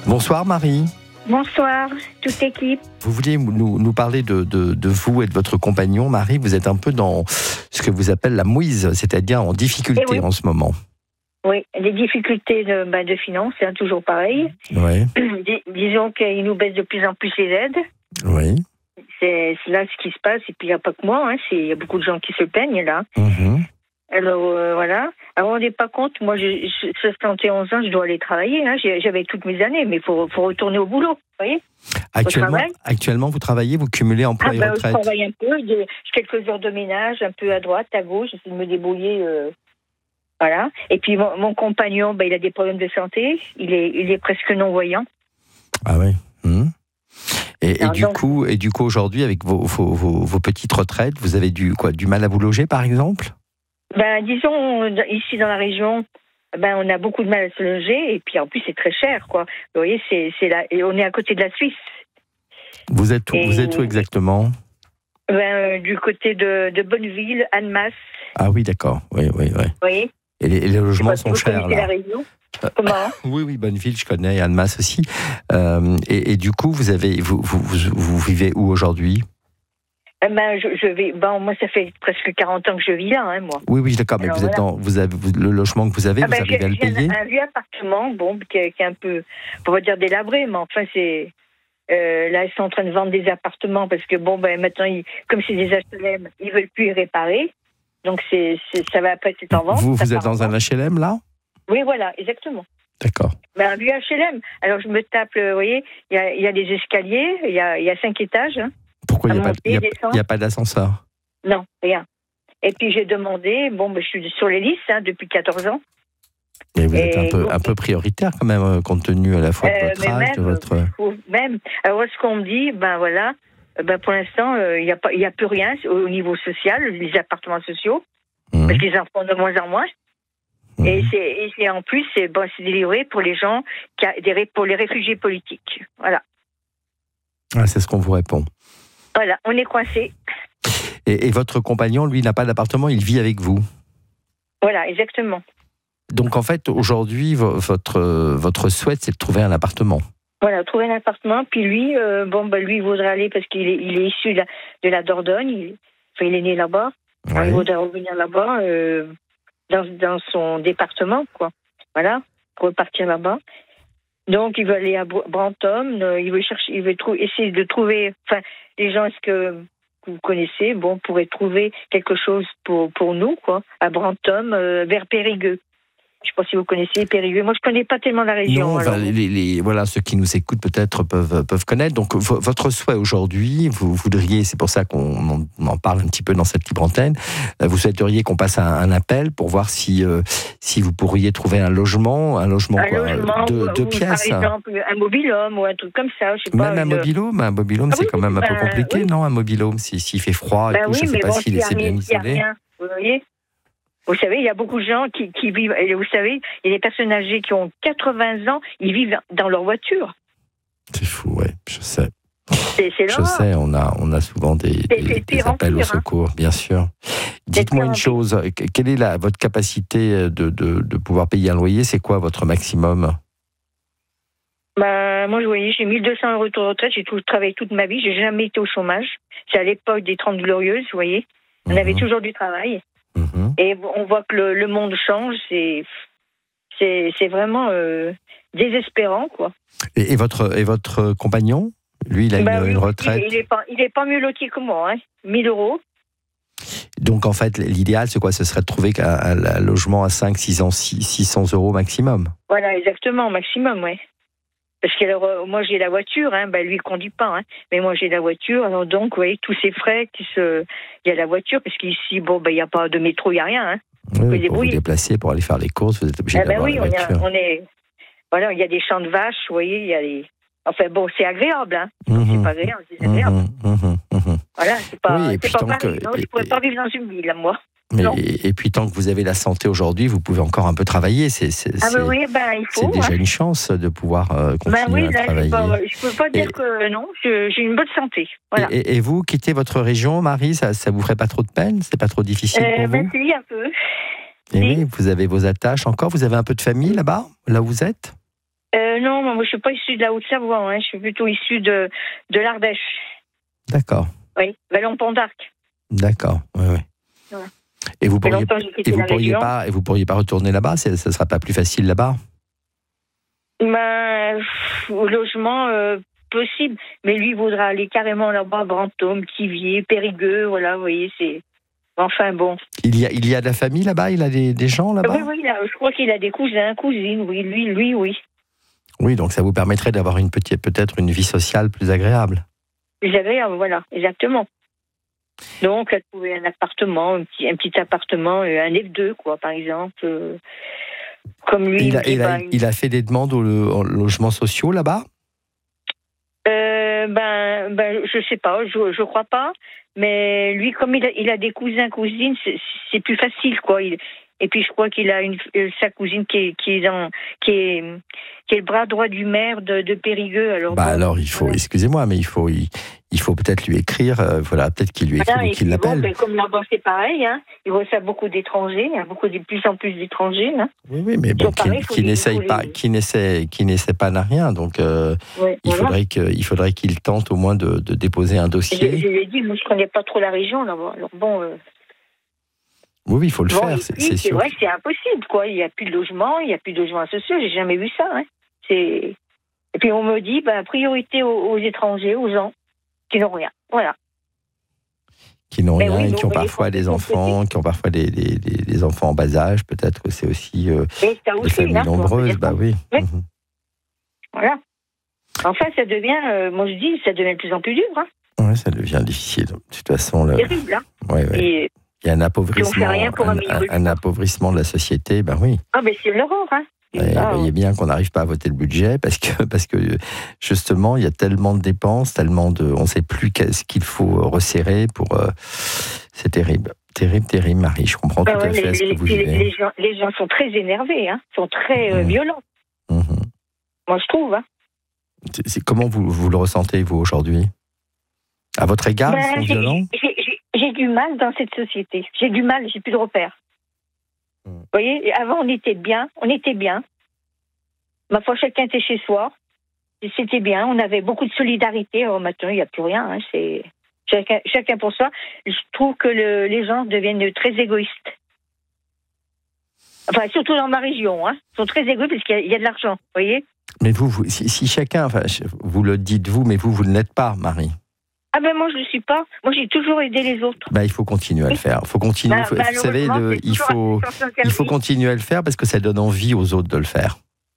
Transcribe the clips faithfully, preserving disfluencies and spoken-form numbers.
Bonsoir Marie. Bonsoir, toute équipe. Vous vouliez nous, nous parler de, de, de vous et de votre compagnon, Marie. Vous êtes un peu dans ce que vous appelez la mouise, c'est-à-dire en difficulté oui. en ce moment. Oui, les difficultés de, bah, de finances, c'est hein, toujours pareil. Oui. Dis, disons qu'ils nous baissent de plus en plus les aides. Oui. C'est, c'est là ce qui se passe, et puis il n'y a pas que moi, hein, il y a beaucoup de gens qui se peignent là. Mmh. Alors euh, voilà. Alors on n'est pas compte, moi j'ai soixante et onze ans, je dois aller travailler, hein. J'avais toutes mes années, mais il faut, faut retourner au boulot, vous voyez. Actuellement, actuellement, vous travaillez, vous cumulez emploi ah, et bah, retraite. Je travaille un peu, de, quelques heures de ménage, un peu à droite, à gauche, j'essaie de me débrouiller. Euh, voilà. Et puis mon, mon compagnon, bah, il a des problèmes de santé, il est, il est presque non-voyant. Ah oui. Mmh. Et, Alors, et, du donc, coup, et du coup, aujourd'hui, avec vos, vos, vos, vos petites retraites, vous avez du, quoi, du mal à vous loger, par exemple ? Ben, disons, ici dans la région, ben, on a beaucoup de mal à se loger, et puis en plus, c'est très cher, quoi. Vous voyez, c'est, c'est là, et on est à côté de la Suisse. Vous êtes où, et, vous êtes où exactement ? Ben, du côté de, de Bonneville, Annemasse. Ah oui, d'accord. Oui, oui, oui. Vous voyez ? Et les, et les logements sont chers, là. La région. Comment ? Oui, oui, Bonneville, je connais, et Annemasse aussi. Euh, et, et du coup, vous, avez, vous, vous, vous, vous vivez où aujourd'hui ? Eh ben, je, je vais, ben, moi, ça fait presque quarante ans que je vis là, hein, moi. Oui, oui, d'accord, mais alors, vous êtes voilà. dans, vous avez, vous, le logement que vous avez, ah, vous ben, arrivez à le payer ? Un, un vieux appartement, bon, qui est, qui est un peu, on va dire délabré, mais enfin, c'est, euh, là, ils sont en train de vendre des appartements parce que, bon, ben, maintenant, ils, comme c'est des H L M, ils veulent plus y réparer, donc c'est, c'est ça va après, c'est en vente. Vous, vous êtes dans un H L M, là ? Oui, voilà, exactement. D'accord. Ben, un vieux H L M. Alors, je me tape, vous voyez, il y a, y a des escaliers, il y a, y a cinq étages, hein. Pourquoi il n'y a, a pas d'ascenseur ? Non, rien. Et puis j'ai demandé, bon, ben, je suis sur les listes hein, depuis quatorze ans. Et vous êtes et un, peu, donc, un peu prioritaire quand même, compte tenu à la fois de votre euh, âge, même, de votre... Même, alors ce qu'on me dit, ben voilà, ben pour l'instant, il euh, n'y a, a plus rien au niveau social, les appartements sociaux, mmh. parce qu'ils en font de moins en moins. Mmh. Et, c'est, et c'est en plus, c'est, bon, c'est délivré pour les gens, qui a, pour les réfugiés politiques. Voilà. Ah, c'est ce qu'on vous répond. Voilà, on est coincé. Et, et votre compagnon, lui, n'a pas d'appartement, il vit avec vous. Voilà, exactement. Donc en fait, aujourd'hui, votre, votre souhait, c'est de trouver un appartement. Voilà, trouver un appartement. Puis lui, euh, bon, ben, lui, il voudrait aller parce qu'il est, il est issu de la, de la Dordogne. Il, enfin, il est né là-bas. Ouais. Il voudrait revenir là-bas, euh, dans, dans son département, quoi. Voilà, repartir là-bas. Donc, il veut aller à Brantôme, il veut chercher, il veut trou- essayer de trouver, enfin, les gens, est-ce que vous connaissez, bon, pourraient trouver quelque chose pour, pour nous, quoi, à Brantôme, euh, vers Périgueux. Je ne sais pas si vous connaissez Périgueux. Moi, je ne connais pas tellement la région. Non, les, les, voilà, ceux qui nous écoutent peut-être peuvent, peuvent connaître. Donc, v- votre souhait aujourd'hui, vous voudriez, c'est pour ça qu'on en, on en parle un petit peu dans cette libre antenne, vous souhaiteriez qu'on passe un, un appel pour voir si, euh, si vous pourriez trouver un logement, un logement, un quoi, logement de, de pièces. Par exemple, un mobil-home ou un truc comme ça. Je sais même pas, un une... mobil-home, un mobil-home, ah, c'est oui, quand même un ben, peu compliqué, oui. non, un mobil-home, s'il si, si fait froid et ben tout, oui, je ne sais pas bon, s'il est bien isolé. Rien, vous voyez. Vous savez, il y a beaucoup de gens qui, qui vivent, et vous savez, il y a des personnes âgées qui ont quatre-vingts ans, ils vivent dans leur voiture. C'est fou, ouais, je sais. C'est, c'est je sais, on a, on a souvent des, c'est, des, c'est des appels pire, au secours, hein. Bien sûr. Dites-moi une chose, quelle est la, votre capacité de, de, de pouvoir payer un loyer ? C'est quoi votre maximum ? Bah, moi, vous voyez, j'ai mille deux cents euros de retraite, j'ai tout, travaillé toute ma vie, j'ai jamais été au chômage. C'est à l'époque des Trente Glorieuses, vous voyez. On mmh. avait toujours du travail. Mmh. Et on voit que le, le monde change, c'est, c'est, c'est vraiment euh, désespérant, quoi. Et, et, votre, et votre compagnon ? Lui, il a bah, une, oui, une retraite. Il n'est pas, il est pas mieux loti que moi, hein. mille euros. Donc, en fait, l'idéal, c'est quoi ? Ce serait de trouver un, un, un logement à cinq cents, six cents euros maximum. Voilà, exactement, maximum, oui. Parce que alors, moi, j'ai la voiture, hein, ben, lui, il ne conduit pas, hein, mais moi, j'ai la voiture. Alors, donc, vous voyez, tous ces frais, qui se... il y a la voiture, parce qu'ici, bon, ben, il n'y a pas de métro, il n'y a rien. Hein. Oui, vous pour vous déplacer, pour aller faire les courses, vous êtes obligé eh ben d'avoir oui, la voiture. Oui, on, on est... Voilà, il y a des champs de vaches, vous voyez, il y a les... Enfin, bon, c'est agréable, hein. Mmh, c'est pas agréable, c'est agréable. Mmh, mmh, mmh. Voilà, c'est pas... Oui, et puis c'est pas tant pareil, que... non, je ne pourrais pas vivre dans une ville, moi. Mais et, et puis tant que vous avez la santé aujourd'hui, vous pouvez encore un peu travailler. C'est, c'est, ah ben oui, ben, il faut, c'est déjà hein. une chance de pouvoir euh, continuer ben oui, à là, travailler. Pas, je ne peux pas dire et, que non, je, j'ai une bonne santé. Voilà. Et, et vous, quitter votre région, Marie, ça ne vous ferait pas trop de peine ? C'est pas trop difficile euh, pour ben vous ? Si, un peu. Et si. oui, vous avez vos attaches encore. Vous avez un peu de famille là-bas, là où vous êtes ? euh, Euh, non, moi, je suis pas issue de la Haute-Savoie. Hein. Je suis plutôt issue de, de l'Ardèche. D'accord. Oui, Vallon-Pont d'Arc. D'accord, oui, oui. Ouais. Et vous pourriez, et vous pourriez pas, et vous pourriez pas retourner là-bas? Ce ne sera pas plus facile là-bas? Ben, au logement, euh, possible. Mais lui voudra aller carrément là-bas, Brantôme, Thiviers, Périgueux, voilà, vous voyez, c'est... Enfin bon. Il y a, il y a de la famille là-bas? Il a des, des gens là-bas? Oui, oui, là, je crois qu'il a des cousins, cousines, oui, lui, lui, oui. Oui, donc ça vous permettrait d'avoir une petite, peut-être une vie sociale plus agréable. Plus agréable, voilà, exactement. Donc, elle a trouvé un appartement, un petit, un petit appartement, un F deux, quoi, par exemple. Euh, comme lui. Il a, il, a, il a fait des demandes aux, aux logements sociaux là-bas? euh, ben, ben, je sais pas, je, je crois pas. Mais lui, comme il a, il a des cousins, cousines, c'est, c'est plus facile, quoi. Il, et puis, je crois qu'il a une, sa cousine qui est, qui est, dans, qui est, qui est le bras droit du maire de, de Périgueux. Alors, bah bon, alors, il faut, voilà. Excusez-moi, mais il faut, il, il faut peut-être lui écrire, euh, voilà, peut-être qu'il lui écrit voilà, ou qu'il l'appelle. Bon, comme là-bas, c'est pareil, hein. Il reçoit beaucoup d'étrangers, hein, beaucoup de plus en plus d'étrangers, hein. Oui, oui, mais bon, qui, qui n'essaye pas, les... qui n'essaie, qui n'essaie pas n'a rien. Donc, euh, ouais, il, voilà. faudrait que, il faudrait qu'il tente au moins de, de déposer un dossier. Je, je lui ai dit, moi, je connais pas trop la région, là-bas. Alors bon. Euh... Oui, oui, il faut le bon, faire, c'est, c'est sûr. Ouais, c'est impossible, quoi. Il n'y a plus de logement, il n'y a plus de logement social. J'ai jamais vu ça, hein. C'est... Et puis on me dit, ben, priorité aux, aux étrangers, aux gens qui n'ont rien. Voilà. Qui n'ont rien oui, et qui ont parfois des enfants, qui ont parfois des, des, des, des enfants en bas âge, peut-être que c'est aussi euh, des aussi, familles là, nombreuses, bah oui. oui. Mm-hmm. Voilà. Enfin, ça devient, euh, moi je dis, ça devient de plus en plus dur. Hein. Oui, ça devient difficile. De toute façon, le... terrible, hein. Ouais, ouais. Et... il y a un appauvrissement, un, un, un appauvrissement de la société, ben oui. Ah, mais c'est l'horreur, hein. Et ah, vous voyez bien qu'on n'arrive pas à voter le budget parce que, parce que justement, il y a tellement de dépenses, tellement de... On ne sait plus ce qu'il faut resserrer pour... Euh, c'est terrible. Terrible, terrible, Marie. Je comprends ah, tout ouais, à fait les, ce que vous les, vivez. Les gens, les gens sont très énervés, hein, sont très euh, mmh. violents. Mmh. Moi, je trouve. Hein. C'est, c'est, comment vous, vous le ressentez, vous, aujourd'hui? À votre égard, ben, ils sont j'ai, violents j'ai, j'ai, j'ai du mal dans cette société. J'ai du mal, j'ai plus de repères. Vous voyez, avant on était bien, on était bien. Ma foi, chacun était chez soi. C'était bien, on avait beaucoup de solidarité. Oh, maintenant, il n'y a plus rien. Hein. C'est chacun, chacun pour soi. Je trouve que le, les gens deviennent très égoïstes. Enfin, surtout dans ma région. Hein. Ils sont très égoïstes parce qu'il y a, il y a de l'argent, vous voyez. Mais vous, vous si, si chacun, enfin, vous le dites vous, mais vous, vous ne l'êtes pas, Marie. Ah ben moi je ne le suis pas. Moi j'ai toujours aidé les autres. Bah, il faut continuer à le faire. Il faut continuer. Bah, faut, vous savez, le, il faut, il faut continuer à le faire parce que ça donne envie aux autres de le faire.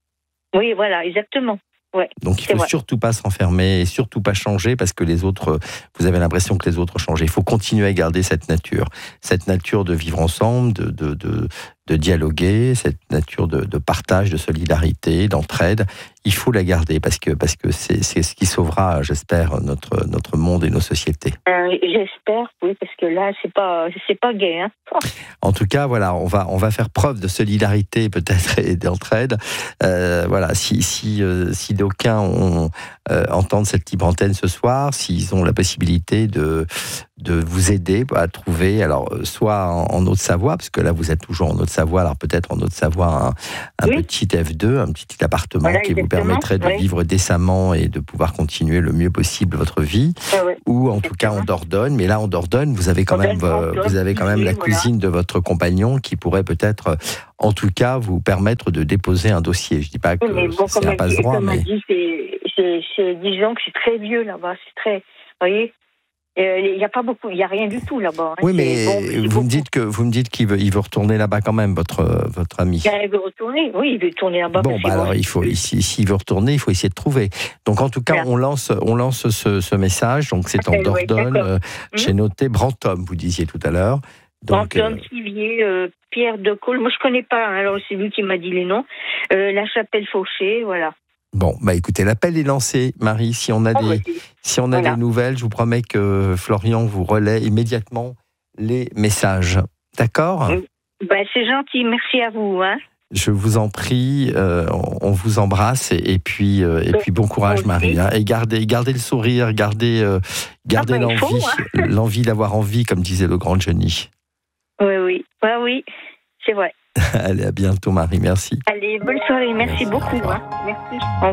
Oui, voilà, exactement. Ouais, donc il ne faut vrai. surtout pas se renfermer et surtout pas changer parce que les autres, vous avez l'impression que les autres changent. Il faut continuer à garder cette nature, cette nature de vivre ensemble, de, de, de, de dialoguer, cette nature de, de partage, de solidarité, d'entraide. Il faut la garder parce que, parce que c'est, c'est ce qui sauvera, j'espère, notre, notre monde et nos sociétés. Euh, j'espère, oui, parce que là, c'est pas, c'est pas gai. Hein. Oh. En tout cas, voilà, on va, on va faire preuve de solidarité peut-être et d'entraide. Euh, voilà, si, si, euh, si d'aucuns ont, euh, entendent cette libre antenne ce soir, s'ils ont la possibilité de, de vous aider à trouver, alors soit en, en Haute-Savoie, parce que là vous êtes toujours en Haute-Savoie, alors peut-être en Haute-Savoie un, un oui. petit F deux, un petit appartement voilà, qui vous permettrait de oui. vivre décemment et de pouvoir continuer le mieux possible votre vie, ah oui. ou en exactement. tout cas en Dordogne. Mais là en Dordogne, vous avez quand même, Dordogne, vous avez quand même oui, la voilà. cousine de votre compagnon qui pourrait peut-être, en tout cas, vous permettre de déposer un dossier. Je dis pas que oui, bon, c'est un passe-droit, mais dit, c'est, c'est, c'est, disons que c'est très vieux là-bas, c'est très, vous voyez. Il euh, n'y a pas beaucoup, il n'y a rien du tout là-bas. Hein. Oui, mais bon, vous, me dites que, vous me dites qu'il veut, il veut retourner là-bas quand même, votre, votre ami. Il veut retourner, oui, il veut retourner là-bas. Bon, bah alors, il faut, s'il si, veut retourner, il faut essayer de trouver. Donc, en tout cas, voilà. on lance, on lance ce, ce message. Donc, c'est en Dordogne. Oui, euh, mmh. J'ai noté Brantôme, vous disiez tout à l'heure. Brantôme, euh... Thiviers, euh, Pierre de Cole. Moi, je ne connais pas, hein, alors c'est lui qui m'a dit les noms. Euh, la Chapelle-Fauché, voilà. Bon, bah écoutez, l'appel est lancé, Marie. Si on a, oh, des, bah, si on a voilà. des nouvelles, je vous promets que Florian vous relaie immédiatement les messages. D'accord ? bah, C'est gentil, merci à vous. Hein. Je vous en prie, euh, on vous embrasse et, et, puis, euh, et puis bon courage, Marie. Hein, et gardez, gardez le sourire, gardez, euh, gardez ah, bah, l'envie, faut, hein. l'envie d'avoir envie, comme disait le grand Johnny. Oui, oui, ouais, oui, c'est vrai. Allez, à bientôt, Marie, merci. Allez, bonne soirée, merci, merci beaucoup. Hein. Merci.